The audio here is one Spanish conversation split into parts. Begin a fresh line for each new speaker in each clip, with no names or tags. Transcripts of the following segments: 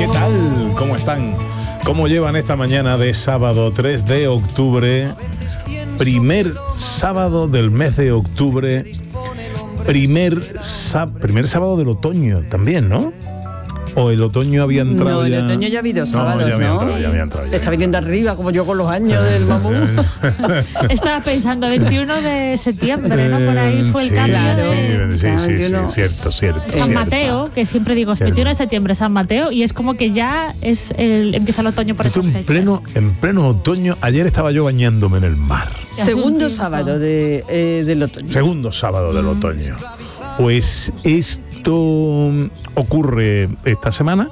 ¿Qué tal? ¿Cómo están? ¿Cómo llevan esta mañana de sábado 3 de octubre? Primer sábado del mes de octubre. Primer sábado del otoño también, ¿no? ¿O el otoño había entrado?
No,
ya?
el otoño ya ha habido sábados,
ya había entrado.
Está viniendo arriba, como yo con los años del mamú.
Estaba pensando 21 de septiembre, ¿no? Por ahí fue el cambio.
Sí, cierto.
San Mateo, que siempre digo, es 21 de septiembre, San Mateo, y es como que ya empieza el otoño por esas fechas.
En pleno otoño, ayer estaba yo bañándome en el mar.
Segundo sábado del otoño.
Segundo sábado del otoño. Pues esto ocurre esta semana.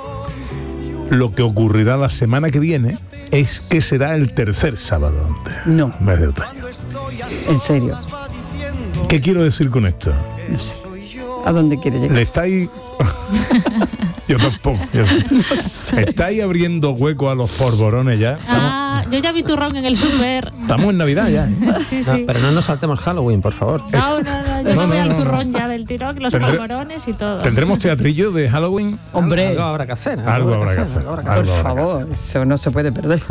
Lo que ocurrirá la semana que viene es que será el tercer sábado del mes de otoño.
¿En serio?
¿Qué quiero decir con esto?
No sé. ¿A dónde quiere llegar?
Le estáis... Yo tampoco. ¿Estáis abriendo hueco a los polvorones ya?
Yo ya vi turrón en el súper.
Estamos en Navidad ya.
Sí.
No, pero no nos saltemos Halloween, por favor.
No, yo voy al turrón ya del tirón, los polvorones y todo.
¿Tendremos teatrillo de Halloween?
Hombre,
algo habrá que hacer.
Algo habrá que hacer.
Por favor, eso no se puede perder.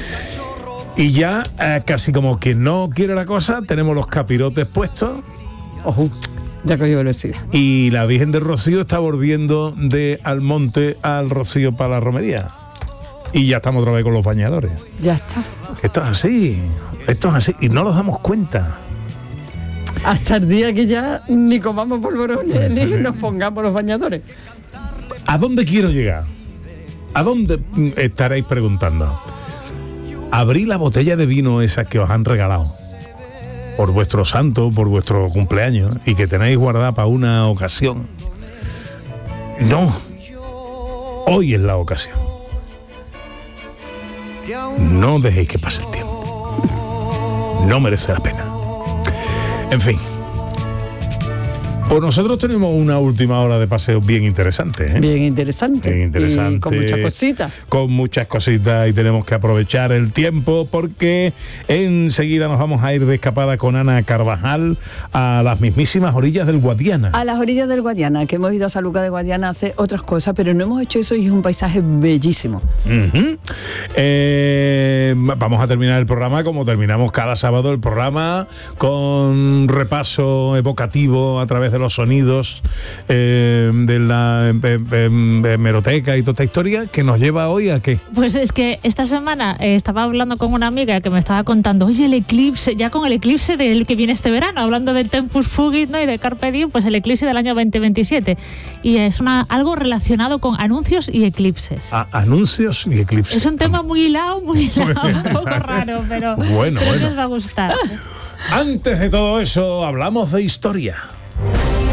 Y ya, casi como que no quiere la cosa, tenemos los capirotes puestos.
Ojo, ya cogió velocidad.
Y la Virgen del Rocío está volviendo de Almonte al Rocío para la romería. Y ya estamos otra vez con los bañadores.
Ya está.
Esto es así. Y no nos damos cuenta.
Hasta el día que ya ni comamos polvorones ni nos pongamos los bañadores.
¿A dónde quiero llegar? ¿A dónde estaréis preguntando? Abrí la botella de vino esa que os han regalado por vuestro santo, por vuestro cumpleaños, y que tenéis guardada para una ocasión. No, hoy es la ocasión. No dejéis que pase el tiempo. No merece la pena. En fin. Pues nosotros tenemos una última hora de paseo bien interesante, ¿eh?
Bien interesante. Y con muchas cositas.
Con muchas cositas, y tenemos que aprovechar el tiempo porque enseguida nos vamos a ir de escapada con Ana Carvajal a las mismísimas orillas del Guadiana.
A las orillas del Guadiana, que hemos ido a Sanlúcar de Guadiana a hacer otras cosas, pero no hemos hecho eso y es un paisaje bellísimo.
Vamos a terminar el programa como terminamos cada sábado el programa, con repaso evocativo a través de los sonidos de la hemeroteca y toda esta historia, que nos lleva hoy a ¿qué?
Pues es que esta semana estaba hablando con una amiga que me estaba contando, oye, el eclipse, ya con el eclipse del que viene este verano, hablando de Tempus Fugit, ¿no? Y de Carpe Diem, pues el eclipse del año 2027. Y es algo relacionado con anuncios y eclipses.
Anuncios y eclipses.
Es un tema muy hilado, un poco raro, pero
bueno.
les va a gustar.
Antes de todo eso, hablamos de historia.